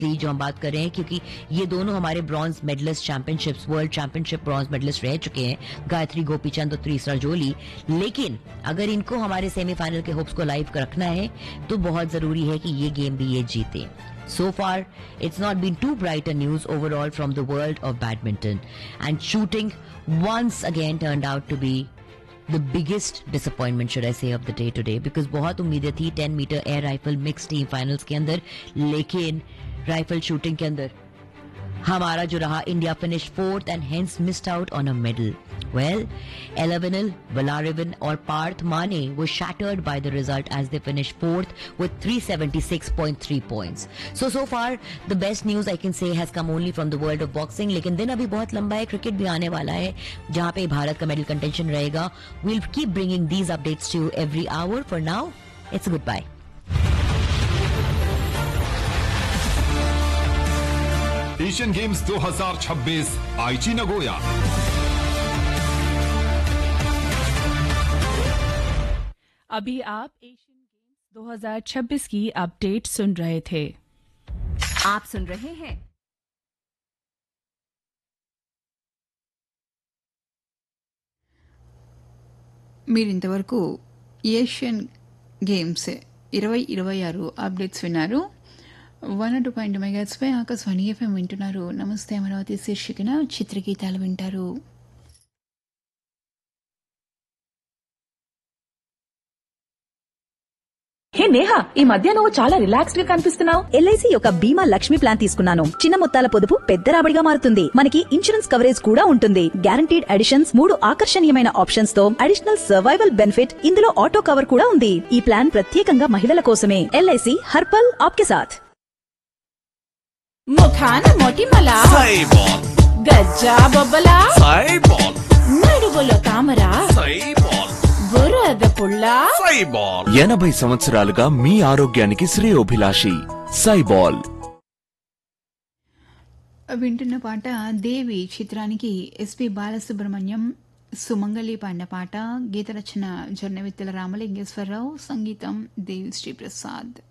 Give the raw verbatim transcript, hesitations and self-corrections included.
की जो हम बात कर रहे हैं, क्योंकि ये दोनों हमारे bronze medallist championships, world championship bronze medallist रह चुके हैं, गायत्री गोपीचंद और त्रिसरा जोली। लेकिन अगर इनको हमारे सेमीफाइनल के होप्स को लाइव रखना है तो बहुत जरूरी है कि ये गेम भी ये जीते। So far, it's not been too bright a news overall from the world of badminton, and shooting once again turned out to be the biggest disappointment, should I say, of the day today, because बहुत उम्मीदें थी ten metre air rifle mix team finals के अंदर, लेकिन rifle shooting के अंदर हमारा जो रहा, India finish fourth and hence missed out on a medal. Well, Elavinil, Valarivan और पार्थ माने were shattered by the result as they finished fourth with three seventy-six point three points. So so far the best news I can say has come only from the world of boxing. लेकिन दिन अभी बहुत लंबा है, cricket भी आने वाला है जहां पे भारत का मेडल कंटेंशन रहेगा। We'll keep bringing these updates to you every hour. For now, it's a goodbye. Asian games दो हज़ार छब्बीस आईची नगोया। अभी आप एशियन गेम्स दो हज़ार छब्बीस की अपडेट सुन रहे थे। आप सुन रहे हैं మీరింతవరకు ఏషియన్ గేమ్స్ ఇరవై ఇరవై ఆరు అప్డేట్స్ విన్నారు. వన్ టూ పాయింట్ మెగాట్స్ పై ఆకాశవాణి ఎఫ్ఎం వింటున్నారు. నమస్తే అమరావతి శీర్షికన చిత్రగీతాలు వింటారు. హే నేహా, ఈ మధ్య నువ్వు చాలా రిలాక్స్డ్ గా కనిపిస్తున్నావు. ఎల్ఐసి యొక్క బీమా లక్ష్మి ప్లాన్ తీసుకున్నాను. చిన్న మొత్తాల పొదుపు పెద్ద రాబడిగా మారుతుంది. మనకి ఇన్సూరెన్స్ కవరేజ్ కూడా ఉంటుంది. గ్యారంటీడ్ అడిషన్స్, మూడు ఆకర్షణీయమైన ఆప్షన్స్ తో అడిషనల్ సర్వైవల్ బెనిఫిట్, ఇందులో ఆటో కవర్ కూడా ఉంది. ఈ ప్లాన్ ప్రత్యేకంగా మహిళల కోసమే. ఎల్ఐసి హర్పల్ ఆప్కే సాథ్. ముఖాన మొటిమల, సైబాల్, గజ్జా బొబ్బల, సైబాల్, నడువులో తామర, సైబాల్, బురద పుల్ల, సైబాల్. ఎనభై సంవత్సరాలుగా మీ ఆరోగ్యానికి శ్రేయోభిలాషి సైబాల్. వింటున్న పాట దేవి చిత్రానికి ఎస్పి బాలసుబ్రహ్మణ్యం, సుమంగళి పాడిన పాట. గీత రచన జొన్నవిత్తల రామలింగేశ్వరరావు, సంగీతం దేవి శ్రీప్రసాద్.